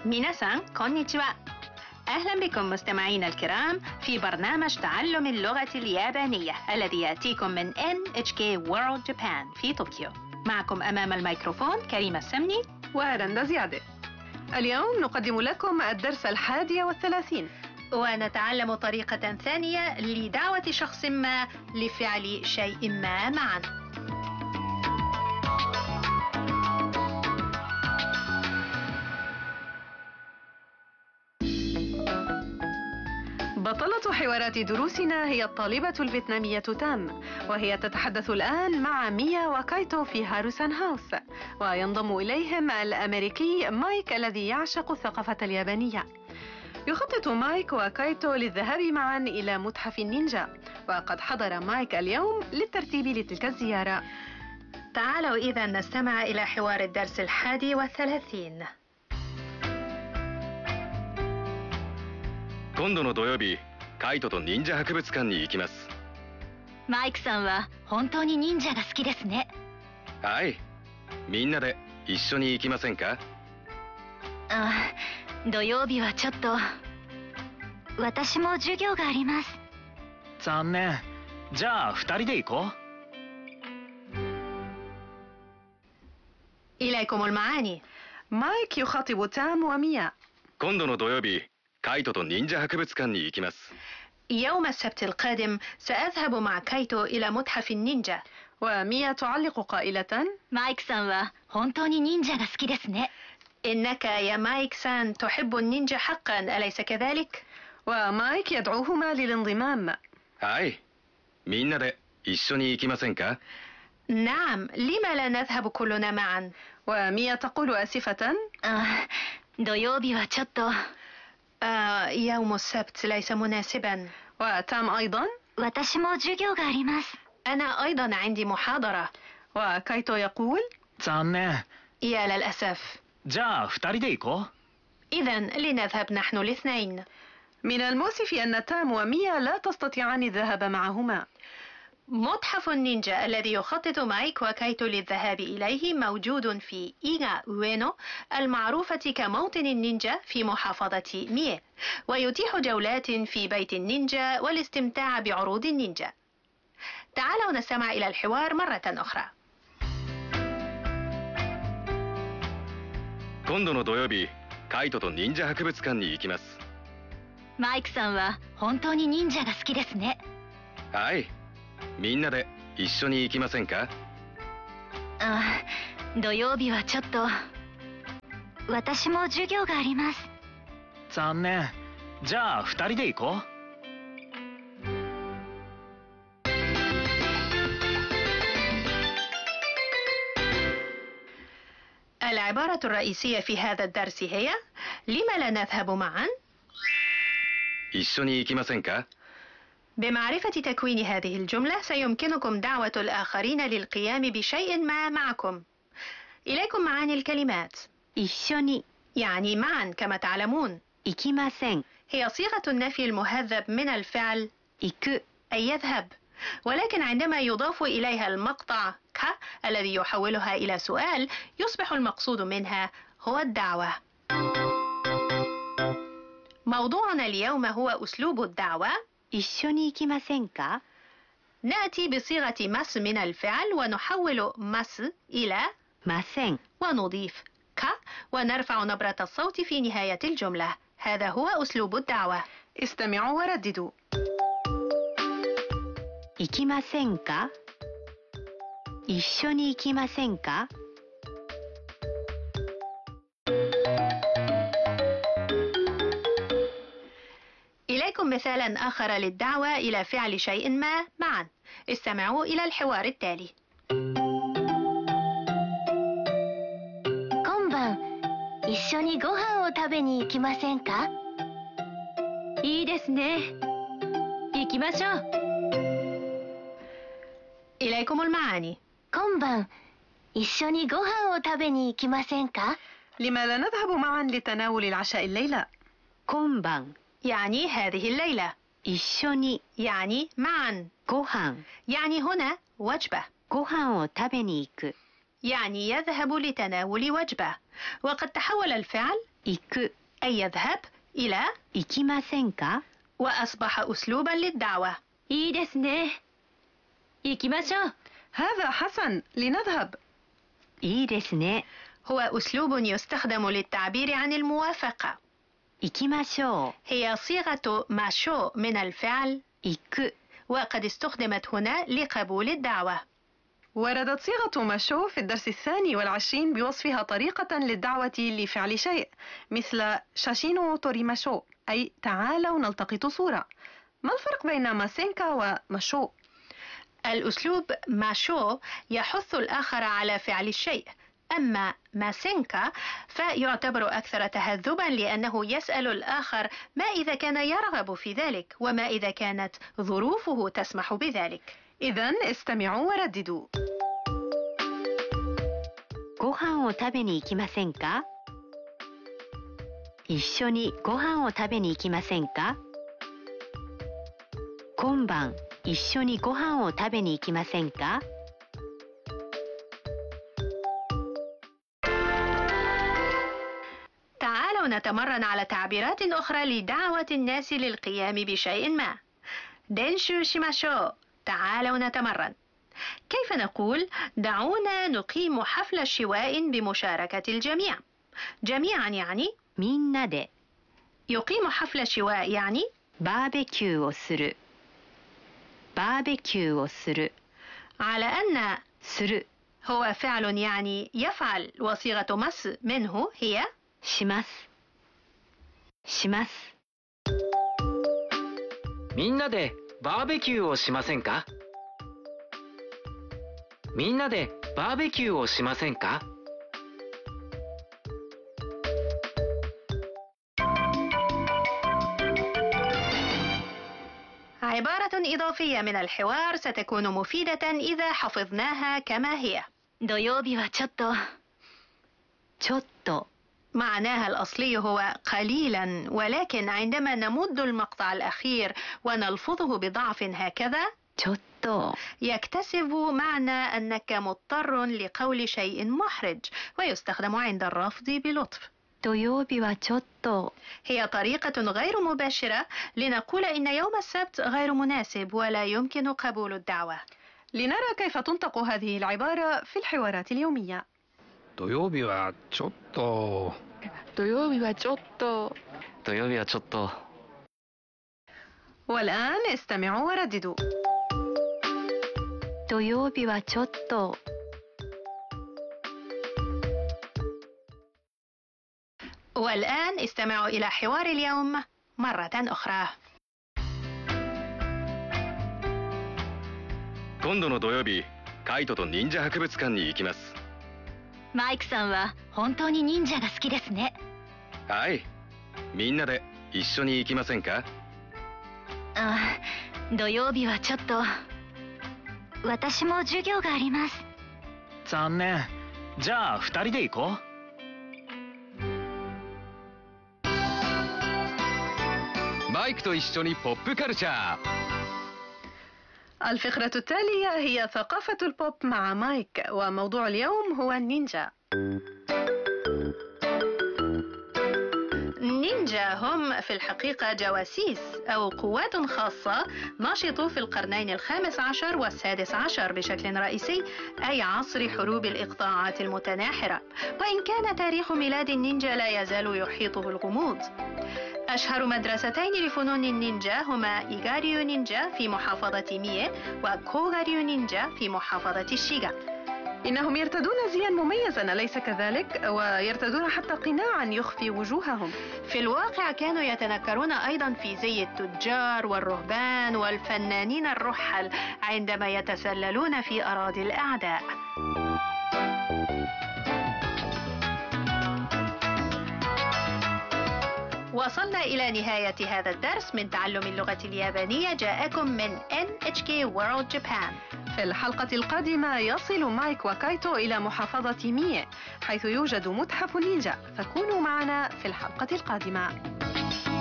ميناسان كونيتشوا. أهلا بكم مستمعينا الكرام في برنامج تعلم اللغة اليابانية الذي يأتيكم من NHK World Japan في طوكيو. معكم أمام الميكروفون كريمة السمني ورندا زيادة. اليوم نقدم لكم الدرس 31 ونتعلم طريقة ثانية لدعوة شخص ما لفعل شيء ما معا. بطلة حوارات دروسنا هي الطالبة الفيتنامية تام، وهي تتحدث الآن مع ميا وكايتو في هاروسان هاوس، وينضم إليهم الأمريكي مايك الذي يعشق الثقافة اليابانية. يخطط مايك وكايتو للذهاب معا إلى متحف النينجا، وقد حضر مايك اليوم للترتيب لتلك الزيارة. تعالوا إذا نستمع إلى حوار الدرس 31. 今度の土曜日、カイトと忍者博物館に行きます。 マイクさんは本当に忍者が好きですね。 はい。みんなで一緒に行きませんか？ 土曜日はちょっと。私も授業があります。 残念。じゃあ2人で行こう。 إليكم المعاني. مايك يخاطب تام وميا. 今度の土曜日、カイトと忍者博物館に行きます。 يوم السبت القادم سأذهب مع كايتو إلى متحف النينجا. وميا تعلق قائلة: マイクさんは本当に忍者が好きですね。 إنك يا مايك سان تحب النينجا حقا، أليس كذلك؟ ومايك يدعوهما للانضمام. はい。みんなで一緒に行きませんか？ نعم، لما لا نذهب كلنا معا؟ وميا تقول آسفة: 土曜日はちょっと。 يوم السبت ليس مناسبا. وتام أيضا: 私も授業があります。 أنا أيضا عندي محاضرة. وكايتو يقول: 残念。 يا للأسف. じゃあ2人で行こう。 إذن لنذهب نحن الاثنين. من المؤسف أن تام وميا لا تستطيعان الذهاب معهما. متحف النينجا الذي يخطط مايك وكايتو للذهاب إليه موجود في إيغا أوينو المعروفة كموطن النينجا في محافظة ميه، ويتيح جولات في بيت النينجا والاستمتاع بعروض النينجا. تعالوا نستمع إلى الحوار مرة أخرى. 今度の土曜日、カイトと忍者博物館に行きます。 マイクさんは本当に忍者が好きですね。 はい。みんなで一緒に行きませんか？ 土曜日はちょっと。私も授業があります。 残念。じゃあ2人で行こう。 العبارة الرئيسية في هذا الدرس هي: لما لا نذهب معا؟ 一緒に行きませんか؟ بمعرفة تكوين هذه الجملة سيمكنكم دعوة الآخرين للقيام بشيء ما معكم. إليكم معاني الكلمات. 一緒に يعني معا كما تعلمون. 行きません。 هي صيغة النفي المهذب من الفعل 行く أي يذهب، ولكن عندما يضاف إليها المقطع ك الذي يحولها إلى سؤال يصبح المقصود منها هو الدعوة. موضوعنا اليوم هو أسلوب الدعوة. 一緒に行きませんか？ نأتي بصيغة مس من الفعل ونحول مس إلى ません ونضيف ك ونرفع نبرة الصوت في نهاية الجملة. هذا هو أسلوب الدعوة. استمعوا ورددوا. 行きませんか？一緒に行きませんか？ إليكم مثالا آخر للدعوة إلى فعل شيء ما معا. استمعوا إلى الحوار التالي. 今晩一緒にご飯を食べに行きませんか？いいですね。行きましょう。 إليكم المعاني. 今晩一緒にご飯を食べに行きませんか？ لما لا نذهب معا لتناول العشاء الليلة؟ 今晩 يعني هذه الليلة. 一緒に يعني معا. ご飯 يعني هنا وجبة. ご飯を食べに行く يعني يذهب لتناول وجبة. وقد تحول الفعل 行く أي يذهب إلى 行きませんか وأصبح أسلوبا للدعوة. いいですね行きましょう هذا حسن، لنذهب. いいですね هو أسلوب يستخدم للتعبير عن الموافقة. 行きましょう هي صيغة ماشو من الفعل 行く وقد استخدمت هنا لقبول الدعوة. وردت صيغة ماشو في الدرس 22 بوصفها طريقة للدعوة لفعل شيء، مثل شاشينو توريماشو أي تعالوا نلتقط صورة. ما الفرق بين ماسينكا وماشو؟ الأسلوب ماشو يحث الآخر على فعل الشيء، أما ماسينكا فيعتبر أكثر تهذبا لأنه يسأل الآخر ما إذا كان يرغب في ذلك وما إذا كانت ظروفه تسمح بذلك. إذن استمعوا ورددوا. ご飯を食べに行きませんか一緒にご飯を食べに行きませんか今晩一緒にご飯を食べに行きませんか تعالوا نتمرن على تعبيرات أخرى لدعوة الناس للقيام بشيء ما. دنشو شيماشو تعالوا نتمرن. كيف نقول دعونا نقيم حفل شواء بمشاركة الجميع؟ جميعا يعني みんなで يقيم حفل شواء يعني バーベキューをするバーベキューをする على أن する هو فعل يعني يفعل وصيغة مس منه هي しますしますみんなでバーベキューをしませんかみんなでバーベキューをしませんか عبارة إضافية من الحوار ستكون مفيدة إذا حفظناها كما هي. 土曜日はちょっと معناها الأصلي هو قليلا، ولكن عندما نمد المقطع الأخير ونلفظه بضعف هكذا ちょっと يكتسب معنى أنك مضطر لقول شيء محرج، ويستخدم عند الرفض بلطف. 土曜日はちょっと هي طريقة غير مباشرة لنقول إن يوم السبت غير مناسب ولا يمكن قبول الدعوة. لنرى كيف تنطق هذه العبارة في الحوارات اليومية. 土曜日はちょっと土曜日はちょっと土曜日はちょっと والآن استمعوا ورددوا. 土曜日はちょっと والآن استمعوا إلى حوار اليوم مرة أخرى. 今度の土曜日カイトと忍者博物館に行きます。 マイクさんは本当に忍者が好きですね。 はい、みんなで一緒に行きませんか？ 土曜日はちょっと私も授業があります。 残念。じゃあ2人で行こう。 マイクと一緒にポップカルチャー。 الفقرة التالية هي ثقافة البوب مع مايك، وموضوع اليوم هو النينجا. النينجا هم في الحقيقة جواسيس أو قوات خاصة نشطوا في القرنين الخامس عشر والسادس عشر بشكل رئيسي، أي عصر حروب الإقطاعات المتناحرة، وإن كان تاريخ ميلاد النينجا لا يزال يحيطه الغموض. أشهر مدرستين لفنون النينجا هما إيغاريو نينجا في محافظة ميه وكوغاريو نينجا في محافظة شيغا. إنهم يرتدون زيا مميزا أليس كذلك؟ ويرتدون حتى قناعا يخفي وجوههم. في الواقع كانوا يتنكرون أيضا في زي التجار والرهبان والفنانين الرحل عندما يتسللون في أراضي الأعداء. وصلنا إلى نهاية هذا الدرس من تعلم اللغة اليابانية، جاءكم من NHK World Japan. في الحلقة القادمة يصل مايك وكايتو إلى محافظة ميه حيث يوجد متحف نينجا، فكونوا معنا في الحلقة القادمة.